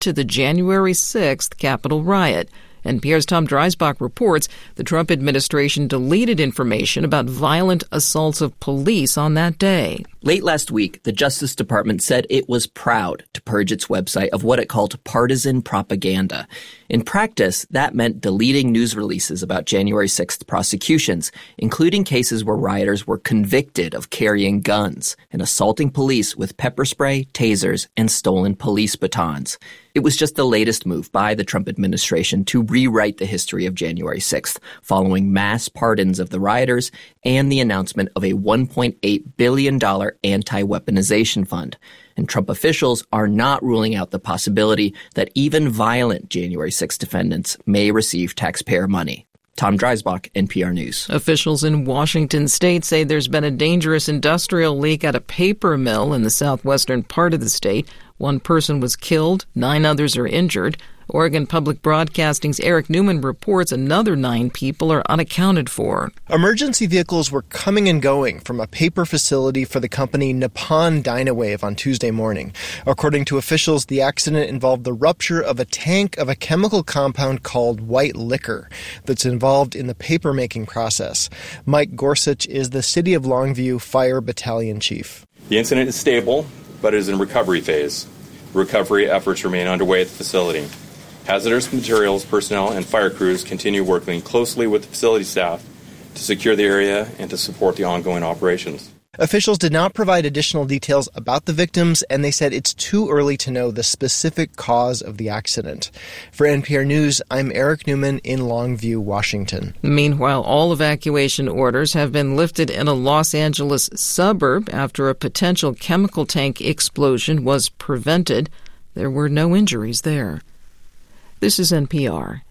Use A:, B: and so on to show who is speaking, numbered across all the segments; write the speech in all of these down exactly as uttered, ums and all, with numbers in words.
A: to the January sixth Capitol riot. N P R's Tom Dreisbach reports the Trump administration deleted information about violent assaults of police on that day.
B: Late last week, the Justice Department said it was proud to purge its website of what it called partisan propaganda. In practice, that meant deleting news releases about January sixth prosecutions, including cases where rioters were convicted of carrying guns and assaulting police with pepper spray, tasers, and stolen police batons. It was just the latest move by the Trump administration to rewrite the history of January sixth, following mass pardons of the rioters and the announcement of a one point eight billion dollars anti-weaponization fund. And Trump officials are not ruling out the possibility that even violent January sixth defendants may receive taxpayer money. Tom Dreisbach, N P R News.
A: Officials in Washington state say there's been a dangerous industrial leak at a paper mill in the southwestern part of the state. One person was killed, nine others are injured. Oregon Public Broadcasting's Eric Newman reports another nine people are unaccounted for.
C: Emergency vehicles were coming and going from a paper facility for the company Nippon Dynawave on Tuesday morning. According to officials, the accident involved the rupture of a tank of a chemical compound called white liquor that's involved in the paper-making process. Mike Gorsuch is the City of Longview Fire Battalion Chief.
D: The incident is stable, but is in recovery phase. Recovery efforts remain underway at the facility. Hazardous materials personnel and fire crews continue working closely with the facility staff to secure the area and to support the ongoing operations.
C: Officials did not provide additional details about the victims, and they said it's too early to know the specific cause of the accident. For N P R News, I'm Eric Newman in Longview, Washington.
A: Meanwhile, all evacuation orders have been lifted in a Los Angeles suburb after a potential chemical tank explosion was prevented. There were no injuries there. This is N P R.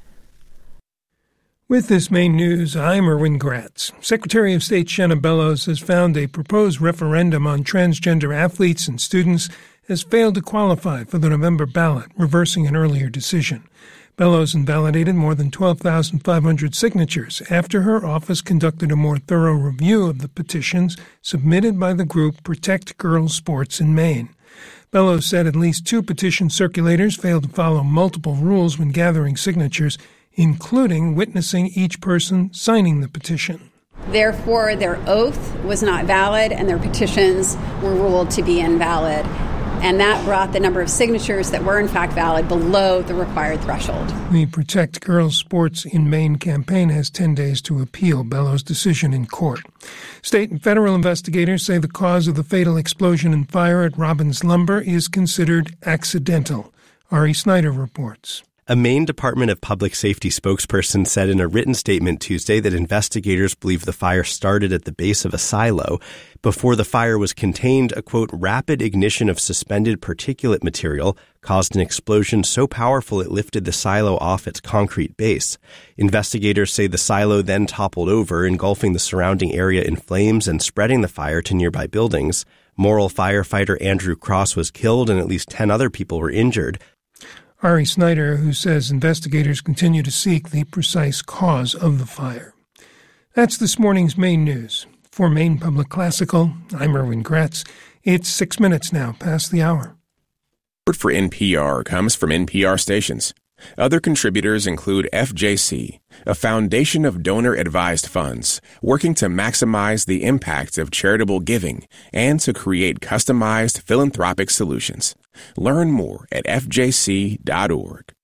E: With this main news, I'm Erwin Gratz. Secretary of State Shenna Bellows has found a proposed referendum on transgender athletes and students has failed to qualify for the November ballot, reversing an earlier decision. Bellows invalidated more than twelve thousand five hundred signatures after her office conducted a more thorough review of the petitions submitted by the group Protect Girls Sports in Maine. Bellows said at least two petition circulators failed to follow multiple rules when gathering signatures, including witnessing each person signing the petition.
F: Therefore, their oath was not valid and their petitions were ruled to be invalid. And that brought the number of signatures that were in fact valid below the required threshold.
E: The Protect Girls Sports in Maine campaign has ten days to appeal Bellows' decision in court. State and federal investigators say the cause of the fatal explosion and fire at Robbins Lumber is considered accidental. Ari Snyder reports.
G: A Maine Department of Public Safety spokesperson said in a written statement Tuesday that investigators believe the fire started at the base of a silo. Before the fire was contained, a, quote, rapid ignition of suspended particulate material caused an explosion so powerful it lifted the silo off its concrete base. Investigators say the silo then toppled over, engulfing the surrounding area in flames and spreading the fire to nearby buildings. Morrill firefighter Andrew Cross was killed and at least ten other people were injured.
E: Ari Snyder, who says investigators continue to seek the precise cause of the fire. That's this morning's Maine news. For Maine Public Classical, I'm Erwin Gratz. It's six minutes now past the hour.
H: Support for N P R comes from N P R stations. Other contributors include F J C, a foundation of donor-advised funds working to maximize the impact of charitable giving and to create customized philanthropic solutions. Learn more at F J C dot org.